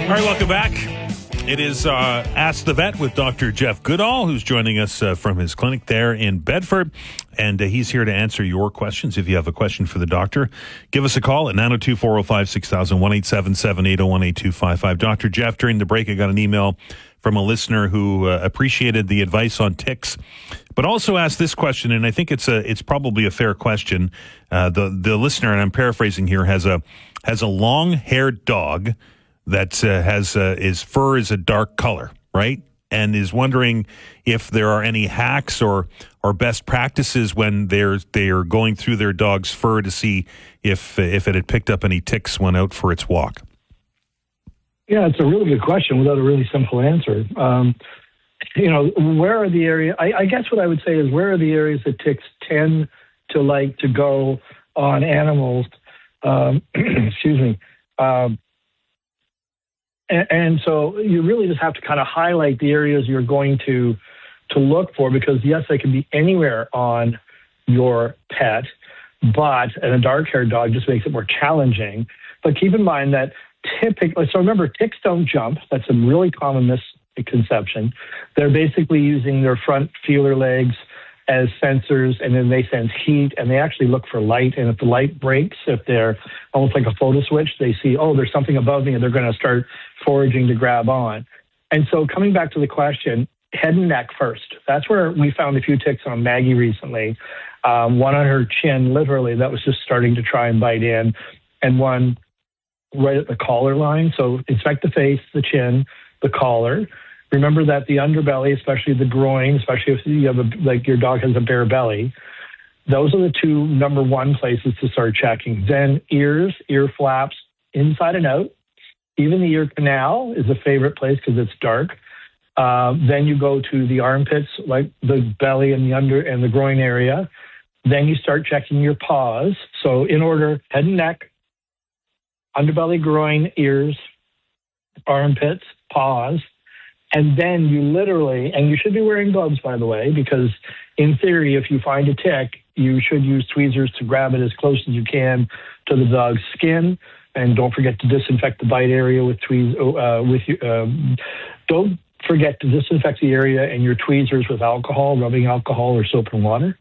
right, welcome back. It is Ask the Vet with Dr. Jeff Goodall, who's joining us from his clinic there in Bedford. And he's here to answer your questions. If you have a question for the doctor, give us a call at 902-405-6000, 1-877-801-8255. Dr. Jeff, during the break, I got an email from a listener who appreciated the advice on ticks, but also asked this question, and I think it's probably a fair question. The listener, and I'm paraphrasing here, has a long-haired dog that his fur is a dark color, right? And is wondering if there are any hacks or best practices when they are going through their dog's fur to see if it had picked up any ticks when out for its walk. Yeah, it's a really good question without a really simple answer. Where are the areas? I guess what I would say is, where are the areas that ticks tend to like to go on animals? Excuse me. And so you really just have to kind of highlight the areas you're going to look for, because yes, they can be anywhere on your pet, and a dark-haired dog just makes it more challenging. But keep in mind that typically, so remember, ticks don't jump. That's a really common misconception. They're basically using their front feeler legs as sensors, and then they sense heat, and they actually look for light. And if the light breaks, if they're almost like a photo switch, they see, oh, there's something above me, and they're going to start foraging to grab on. And so coming back to the question, head and neck first. That's where we found a few ticks on Maggie recently. One on her chin, literally, that was just starting to try and bite in, and one right at the collar line. So inspect the face, the chin, the collar. Remember that the underbelly, especially the groin, especially if you have your dog has a bare belly, those are the two number one places to start checking. Then ears, ear flaps, inside and out. Even the ear canal is a favorite place because it's dark. Then you go to the armpits, like the belly and the under and the groin area. Then you start checking your paws. So in order, head and neck, underbelly, groin, ears, armpits, paws. And then you literally, and you should be wearing gloves, by the way, because in theory, if you find a tick, you should use tweezers to grab it as close as you can to the dog's skin. And don't forget to disinfect the bite area with don't forget to disinfect the area and your tweezers with alcohol, rubbing alcohol or soap and water.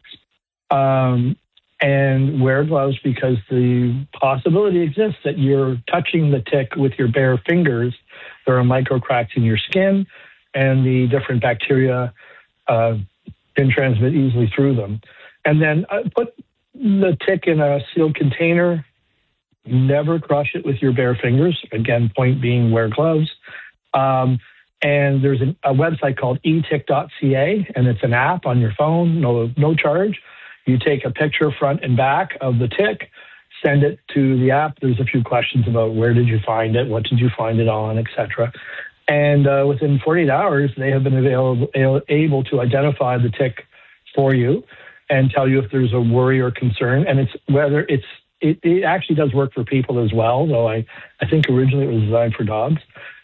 And wear gloves, because the possibility exists that you're touching the tick with your bare fingers. There are micro cracks in your skin, and the different bacteria can transmit easily through them. And then put the tick in a sealed container. Never crush it with your bare fingers. Again, point being, wear gloves. And there's a website called etick.ca, and it's an app on your phone, no charge. You take a picture front and back of the tick, send it to the app. There's a few questions about where did you find it, what did you find it on, etc. And within 48 hours, they have been able to identify the tick for you and tell you if there's a worry or concern. And it actually does work for people as well, though I think originally it was designed for dogs.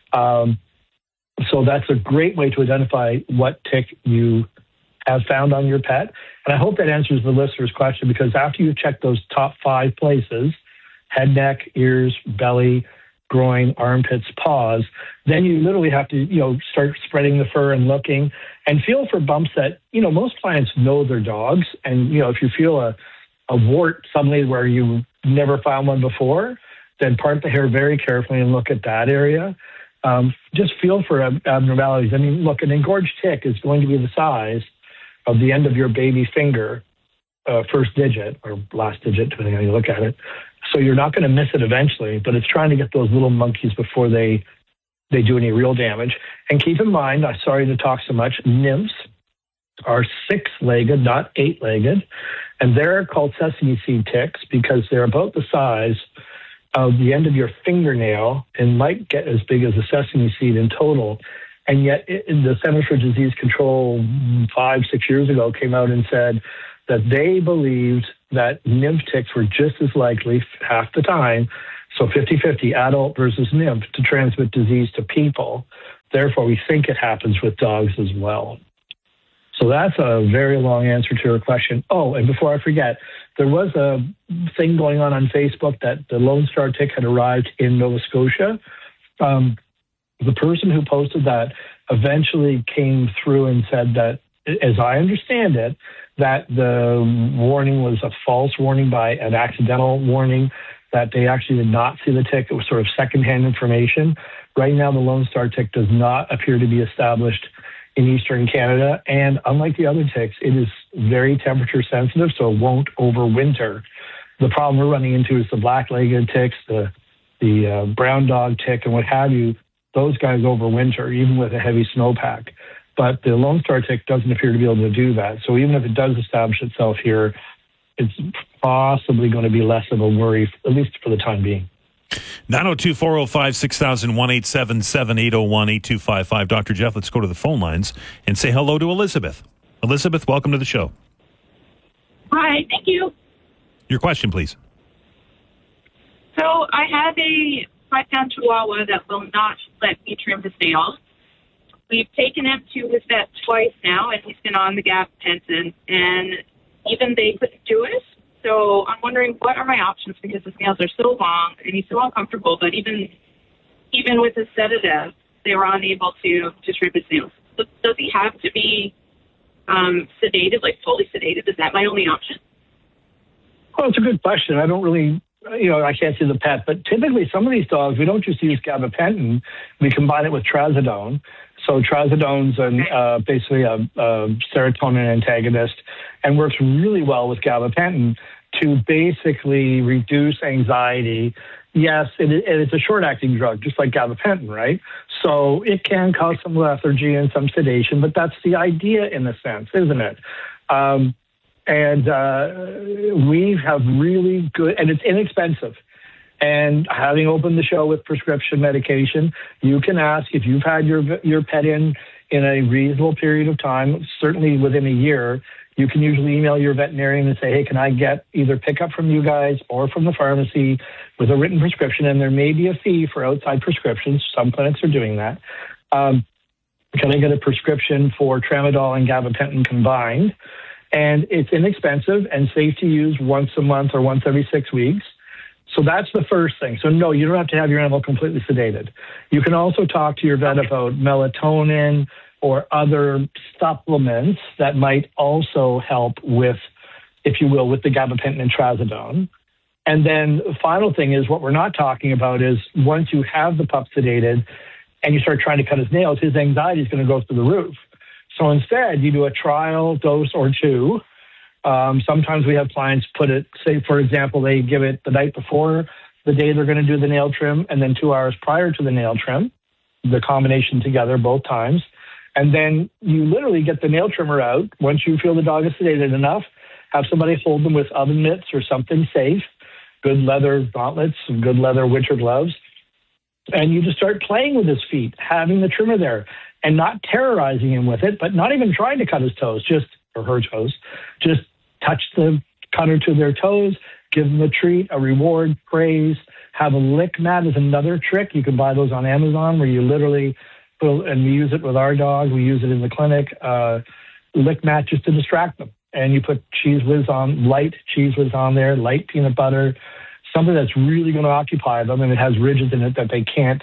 So that's a great way to identify what tick you have found on your pet. And I hope that answers the listener's question, because after you check those top 5 places, head, neck, ears, belly, groin, armpits, paws, then you literally have to, start spreading the fur and looking and feel for bumps that, most clients know their dogs. And, if you feel a wart suddenly where you never found one before, then part the hair very carefully and look at that area. Just feel for abnormalities. I mean, look, an engorged tick is going to be the size of the end of your baby finger, first digit or last digit, depending on how you look at it. So you're not going to miss it eventually, but it's trying to get those little monkeys before they do any real damage. And keep in mind, I'm sorry to talk so much, nymphs are 6-legged, not 8-legged. And they're called sesame seed ticks because they're about the size of the end of your fingernail and might get as big as a sesame seed in total. And yet the Centers for Disease Control 5-6 years ago came out and said that they believed that nymph ticks were just as likely, half the time, so 50-50 adult versus nymph, to transmit disease to people. Therefore, we think it happens with dogs as well. So that's a very long answer to your question. Oh, and before I forget, there was a thing going on Facebook that the Lone Star tick had arrived in Nova Scotia. The person who posted that eventually came through and said that, as I understand it, that the warning was a false warning by an accidental warning, that they actually did not see the tick. It was sort of secondhand information. Right now, the Lone Star tick does not appear to be established in Eastern Canada. And unlike the other ticks, it is very temperature sensitive, so it won't overwinter. The problem we're running into is the black-legged ticks, the brown dog tick, and what have you. Those guys overwinter, even with a heavy snowpack. But the Lone Star tick doesn't appear to be able to do that. So even if it does establish itself here, it's possibly going to be less of a worry, at least for the time being. 902-405-6000, 1-877-801-8255. Dr. Jeff, let's go to the phone lines and say hello to Elizabeth. Elizabeth, welcome to the show. Hi, thank you. Your question, please. So I have a 5-pound Chihuahua that will not let me trim his nails. We've taken him to his vet twice now, and he's been on the gabapentin, and even they couldn't do it. So I'm wondering, what are my options, because his nails are so long and he's so uncomfortable, but even with a sedative, they were unable to trim his nails. So does he have to be sedated, like fully sedated? Is that my only option? Well, it's a good question. I don't really, I can't see the pet, but typically some of these dogs, we don't just use gabapentin, we combine it with trazodone. So trazodone's basically a serotonin antagonist and works really well with gabapentin to basically reduce anxiety. Yes, it's a short-acting drug, just like gabapentin, right? So it can cause some lethargy and some sedation, but that's the idea in a sense, isn't it? We have really good, and it's inexpensive. And having opened the show with prescription medication, you can ask if you've had your pet in a reasonable period of time, certainly within a year. You can usually email your veterinarian and say, hey, can I get either pickup from you guys or from the pharmacy with a written prescription? And there may be a fee for outside prescriptions. Some clinics are doing that. Can I get a prescription for tramadol and gabapentin combined? And it's inexpensive and safe to use once a month or once every 6 weeks. So that's the first thing. So no, you don't have to have your animal completely sedated. You can also talk to your vet about melatonin or other supplements that might also help with, if you will, with the gabapentin and trazodone. And then the final thing is, what we're not talking about is, once you have the pup sedated and you start trying to cut his nails, his anxiety is going to go through the roof. So instead, you do a trial dose or two. Sometimes we have clients put it, say, for example, they give it the night before the day they're going to do the nail trim, and then 2 hours prior to the nail trim, the combination together both times. And then you literally get the nail trimmer out. Once you feel the dog is sedated enough, have somebody hold them with oven mitts or something safe, good leather gauntlets, some good leather winter gloves. And you just start playing with his feet, having the trimmer there, and not terrorizing him with it, but not even trying to cut his toes, or her toes, just touch the cutter to their toes, give them a treat, a reward, praise. Have a lick mat is another trick. You can buy those on Amazon, where you literally, and we use it with our dog, we use it in the clinic, lick mat just to distract them. And you put Cheese Whiz on, light Cheese Whiz on there, light peanut butter, something that's really going to occupy them, and it has ridges in it that they can't,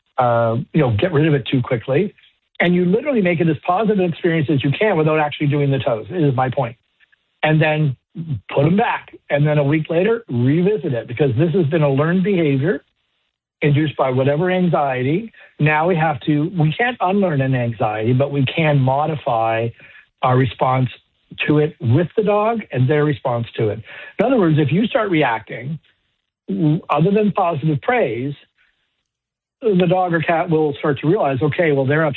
get rid of it too quickly. And you literally make it as positive an experience as you can without actually doing the toes, is my point. And then put them back. And then a week later, revisit it, because this has been a learned behavior induced by whatever anxiety. Now we can't unlearn an anxiety, but we can modify our response to it with the dog and their response to it. In other words, if you start reacting, other than positive praise, the dog or cat will start to realize, okay, well, they're as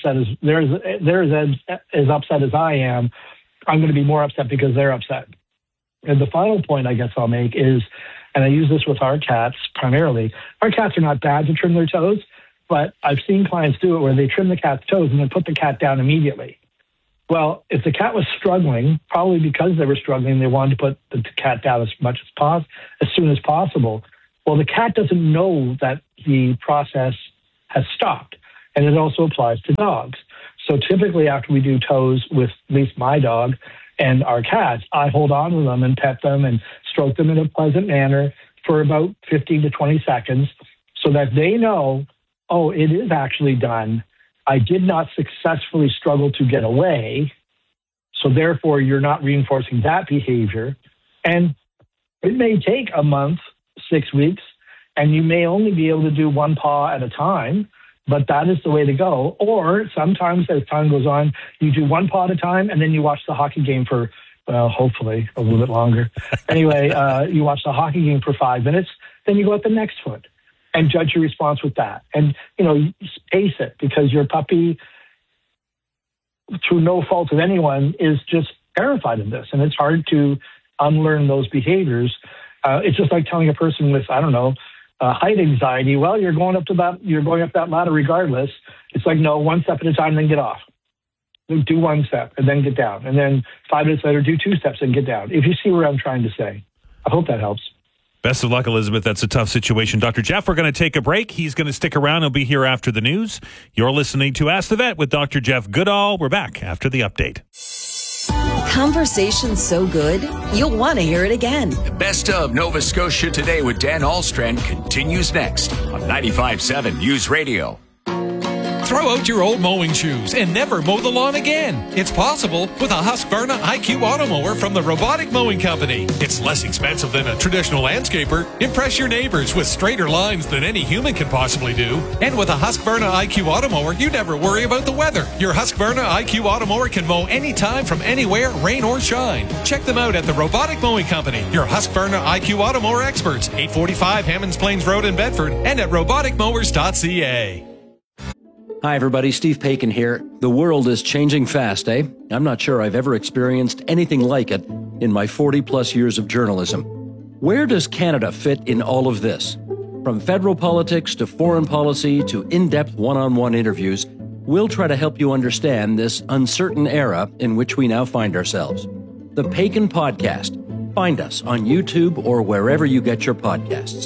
upset as I am. I'm going to be more upset because they're upset. And the final point I guess I'll make is, and I use this with our cats primarily, our cats are not bad to trim their toes, but I've seen clients do it where they trim the cat's toes and then put the cat down immediately. Well, if the cat was struggling, probably because they were struggling, they wanted to put the cat down as soon as possible. Well, the cat doesn't know that the process has stopped. And it also applies to dogs. So typically after we do toes with at least my dog and our cats, I hold on to them and pet them and stroke them in a pleasant manner for about 15 to 20 seconds so that they know, oh, it is actually done. I did not successfully struggle to get away. So therefore, you're not reinforcing that behavior. And it may take a month, 6 weeks, and you may only be able to do one paw at a time, but that is the way to go. Or sometimes as time goes on, you do one paw at a time, and then you watch the hockey game for, well, hopefully a little bit longer. Anyway, you watch the hockey game for 5 minutes, then you go at the next foot and judge your response with that. And, you pace it, because your puppy, through no fault of anyone, is just terrified of this. And it's hard to unlearn those behaviors. It's just like telling a person with, height anxiety, well, you're going up that ladder regardless. It's like, no, one step at a time, then get off. Do one step and then get down. And then 5 minutes later, do 2 steps and get down. If you see what I'm trying to say. I hope that helps. Best of luck, Elizabeth. That's a tough situation. Dr. Jeff, we're going to take a break. He's going to stick around. He'll be here after the news. You're listening to Ask the Vet with Dr. Jeff Goodall. We're back after the update. Conversation so good, you'll want to hear it again. The Best of Nova Scotia Today with Dan Ahlstrand continues next on 95.7 News Radio. Throw out your old mowing shoes and never mow the lawn again. It's possible with a Husqvarna IQ Auto Mower from the Robotic Mowing Company. It's less expensive than a traditional landscaper. Impress your neighbors with straighter lines than any human can possibly do. And with a Husqvarna IQ Auto Mower, you never worry about the weather. Your Husqvarna IQ Auto Mower can mow anytime from anywhere, rain or shine. Check them out at the Robotic Mowing Company, your Husqvarna IQ Auto Mower experts, 845 Hammonds Plains Road in Bedford, and at roboticmowers.ca. Hi, everybody. Steve Paikin here. The world is changing fast, eh? I'm not sure I've ever experienced anything like it in my 40-plus years of journalism. Where does Canada fit in all of this? From federal politics to foreign policy to in-depth one-on-one interviews, we'll try to help you understand this uncertain era in which we now find ourselves. The Paikin Podcast. Find us on YouTube or wherever you get your podcasts.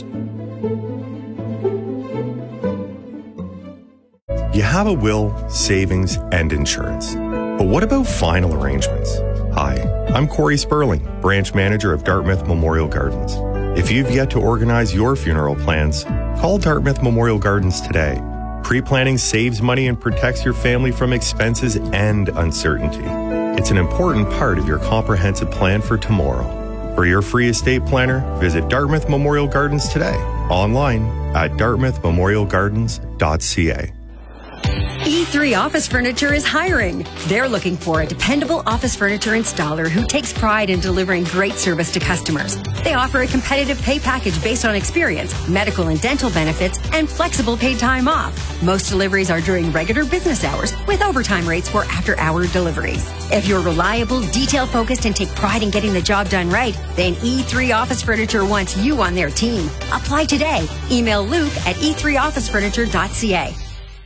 You have a will, savings, and insurance. But what about final arrangements? Hi, I'm Corey Sperling, branch manager of Dartmouth Memorial Gardens. If you've yet to organize your funeral plans, call Dartmouth Memorial Gardens today. Pre-planning saves money and protects your family from expenses and uncertainty. It's an important part of your comprehensive plan for tomorrow. For your free estate planner, visit Dartmouth Memorial Gardens today, online at dartmouthmemorialgardens.ca. E3 Office Furniture is hiring. They're looking for a dependable office furniture installer who takes pride in delivering great service to customers. They offer a competitive pay package based on experience, medical and dental benefits, and flexible paid time off. Most deliveries are during regular business hours, with overtime rates for after-hour deliveries. If you're reliable, detail-focused, and take pride in getting the job done right, then E3 Office Furniture wants you on their team. Apply today. Email Luke at e3officefurniture.ca.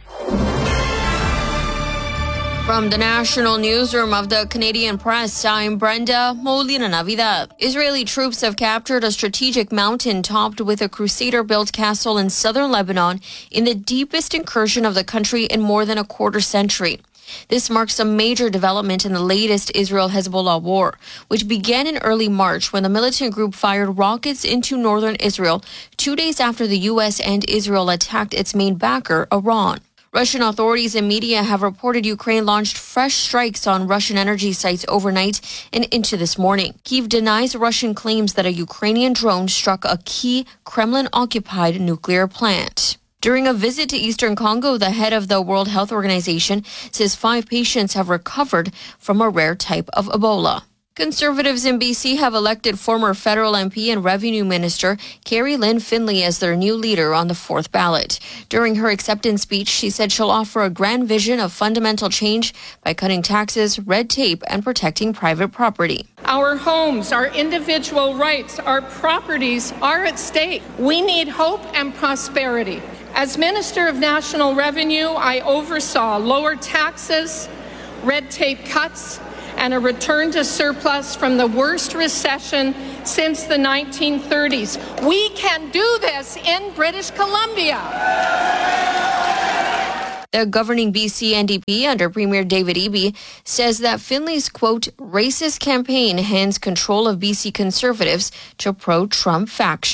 From the national newsroom of the Canadian Press, I'm Brenda Molina-Navidad. Israeli troops have captured a strategic mountain topped with a Crusader-built castle in southern Lebanon in the deepest incursion of the country in more than a quarter century. This marks a major development in the latest Israel-Hezbollah war, which began in early March when the militant group fired rockets into northern Israel 2 days after the U.S. and Israel attacked its main backer, Iran. Russian authorities and media have reported Ukraine launched fresh strikes on Russian energy sites overnight and into this morning. Kyiv denies Russian claims that a Ukrainian drone struck a key Kremlin-occupied nuclear plant. During a visit to eastern Congo, the head of the World Health Organization says 5 patients have recovered from a rare type of Ebola. Conservatives in BC have elected former federal MP and Revenue Minister Carrie Lynn Finley as their new leader on the 4th ballot. During her acceptance speech, she said she'll offer a grand vision of fundamental change by cutting taxes, red tape, and protecting private property. Our homes, our individual rights, our properties are at stake. We need hope and prosperity. As Minister of National Revenue, I oversaw lower taxes, red tape cuts, and a return to surplus from the worst recession since the 1930s. We can do this in British Columbia. The governing BC NDP under Premier David Eby says that Finley's, quote, racist campaign hands control of BC Conservatives to pro-Trump faction.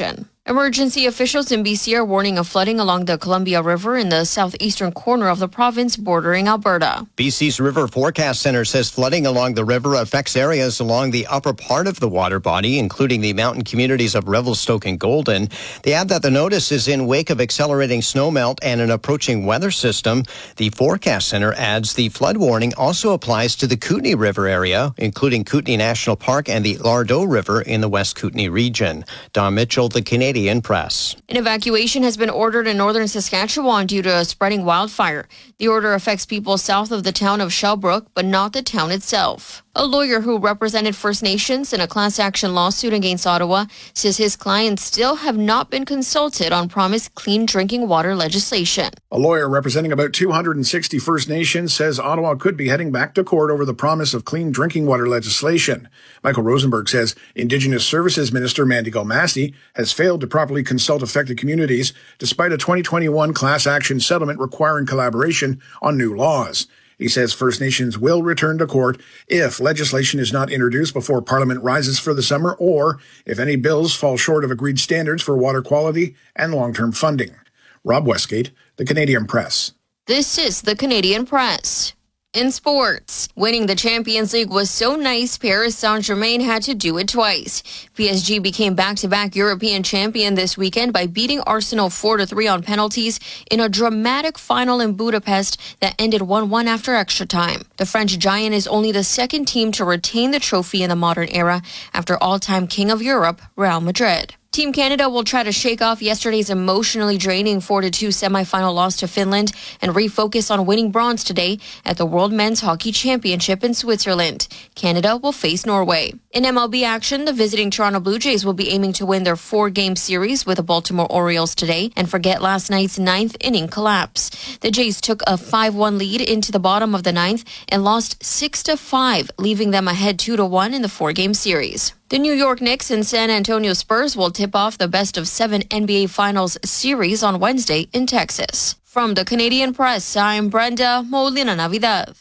Emergency officials in BC are warning of flooding along the Columbia River in the southeastern corner of the province bordering Alberta. BC's River Forecast Center says flooding along the river affects areas along the upper part of the water body, including the mountain communities of Revelstoke and Golden. They add that the notice is in wake of accelerating snowmelt and an approaching weather system. The Forecast Center adds the flood warning also applies to the Kootenay River area, including Kootenay National Park and the Lardo River in the West Kootenay region. Don Mitchell, the Canadian Press. An evacuation has been ordered in northern Saskatchewan due to a spreading wildfire. The order affects people south of the town of Shellbrook, but not the town itself. A lawyer who represented First Nations in a class action lawsuit against Ottawa says his clients still have not been consulted on promised clean drinking water legislation. A lawyer representing about 260 First Nations says Ottawa could be heading back to court over the promise of clean drinking water legislation. Michael Rosenberg says Indigenous Services Minister Mandy Galmasi has failed to properly consult affected communities despite a 2021 class action settlement requiring collaboration on new laws. He says First Nations will return to court if legislation is not introduced before Parliament rises for the summer or if any bills fall short of agreed standards for water quality and long-term funding. Rob Westgate, the Canadian Press. This is the Canadian Press. In sports, winning the Champions League was so nice, Paris Saint-Germain had to do it twice. PSG became back-to-back European champion this weekend by beating Arsenal 4-3 on penalties in a dramatic final in Budapest that ended 1-1 after extra time. The French giant is only the second team to retain the trophy in the modern era after all-time king of Europe, Real Madrid. Team Canada will try to shake off yesterday's emotionally draining 4-2 semifinal loss to Finland and refocus on winning bronze today at the World Men's Hockey Championship in Switzerland. Canada will face Norway. In MLB action, the visiting Toronto Blue Jays will be aiming to win their 4-game series with the Baltimore Orioles today and forget last night's ninth inning collapse. The Jays took a 5-1 lead into the bottom of the ninth and lost 6-5, leaving them ahead 2-1 in the 4-game series. The New York Knicks and San Antonio Spurs will tip off the best-of-7 NBA Finals series on Wednesday in Texas. From the Canadian Press, I'm Brenda Molina-Navidad.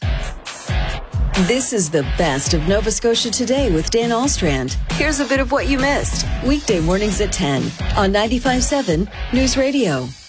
This is the best of Nova Scotia Today with Dan Alstrand. Here's a bit of what you missed. Weekday mornings at 10 on 95.7 News Radio.